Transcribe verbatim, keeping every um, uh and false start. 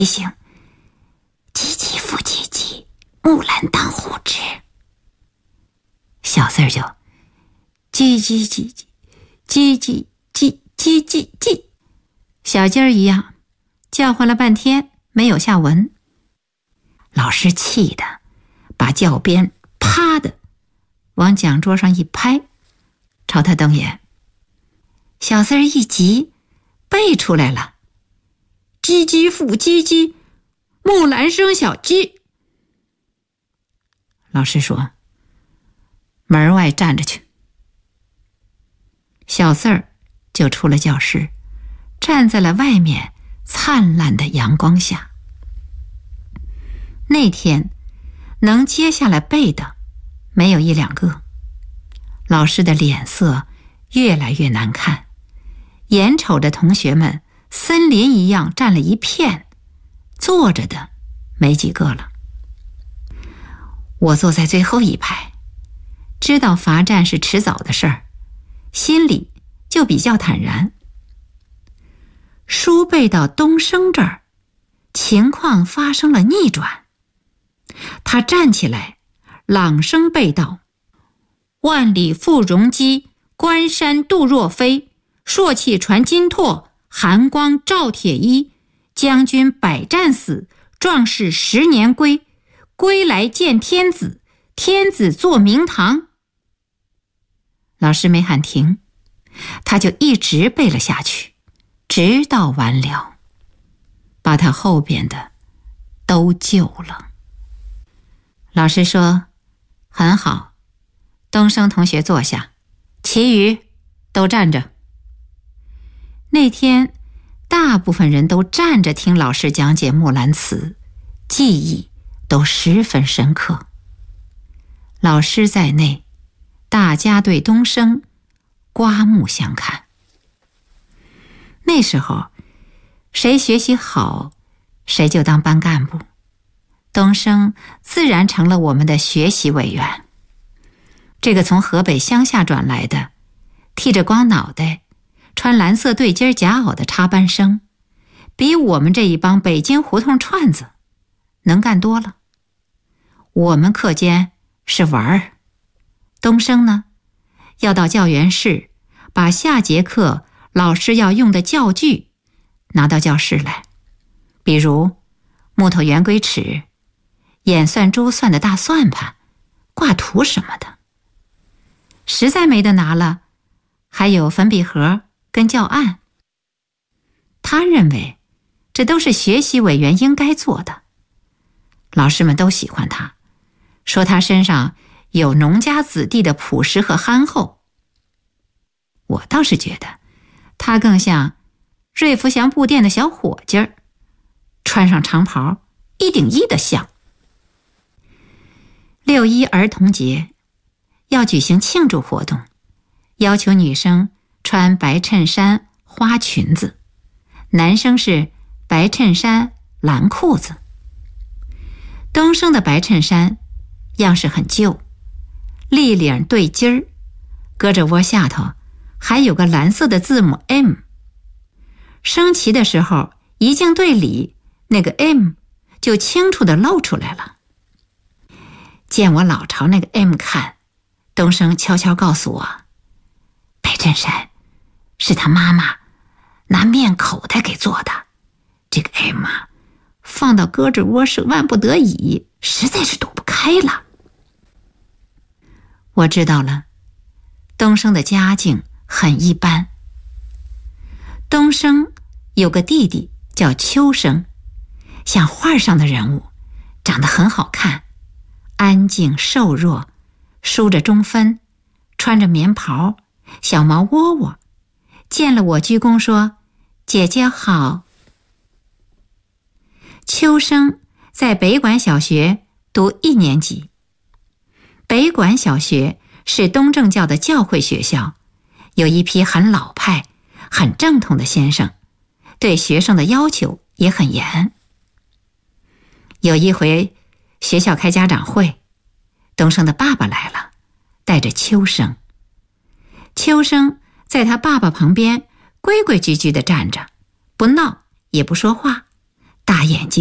醒：唧唧复唧唧，木兰当户织。小四儿就唧唧唧唧唧唧唧唧唧唧，小鸡儿一样叫唤了半天没有下文。老师气的把教鞭啪的往讲桌上一拍，朝他瞪眼。小四儿一急背出来了：唧唧复唧唧，木兰生小鸡。老师说：门外站着去。小四儿就出了教室，站在了外面灿烂的阳光下。那天能接下来背的没有一两个，老师的脸色越来越难看，眼瞅着同学们森林一样站了一片，坐着的没几个了。我坐在最后一排，知道罚站是迟早的事儿，心里就比较坦然。书背到东升这儿，情况发生了逆转。他站起来，朗声背道：万里赴戎机，关山度若飞，朔气传金柝，寒光照铁衣。将军百战死，壮士十年归。归来见天子，天子坐明堂。老师没喊停，他就一直背了下去，直到完了，把他后边的都救了。老师说：很好，东升同学坐下，其余都站着。那天大部分人都站着听老师讲解《木兰辞》，记忆都十分深刻。老师在内，大家对东升刮目相看。那时候谁学习好，谁就当班干部，东升自然成了我们的学习委员。这个从河北乡下转来的，剃着光脑袋，穿蓝色对襟夹袄的插班生，比我们这一帮北京胡同串子能干多了。我们课间是玩儿，东升呢，要到教员室把下节课老师要用的教具拿到教室来，比如木头圆规尺、演算珠算的大算盘、挂图什么的。实在没得拿了，还有粉笔盒跟教案。他认为这都是学习委员应该做的。老师们都喜欢他，说他身上有农家子弟的朴实和憨厚。我倒是觉得他更像瑞福祥布店的小伙计儿，穿上长袍一顶一的像。六一儿童节要举行庆祝活动，要求女生穿白衬衫花裙子，男生是白衬衫蓝裤子。东升的白衬衫样式很旧，立领对襟儿，胳肢窝下头还有个蓝色的字母 M。 升旗的时候一进队里，那个 M 就清楚地露出来了。见我老朝那个 M 看，东升悄悄告诉我，白衬衫是他妈妈拿面口袋给做的，这个 M 啊放到胳肢窝是万不得已，实在是躲不开了。我知道了，东升的家境很一般。东升有个弟弟叫秋生，像画上的人物，长得很好看，安静瘦弱，梳着中分，穿着棉袍，小毛窝窝，见了我鞠躬说：姐姐好。秋生在北管小学读一年级。北管小学是东正教的教会学校，有一批很老派、很正统的先生，对学生的要求也很严。有一回学校开家长会，东升的爸爸来了，带着秋生。秋生在他爸爸旁边规规矩矩地站着，不闹也不说话， 大眼睛。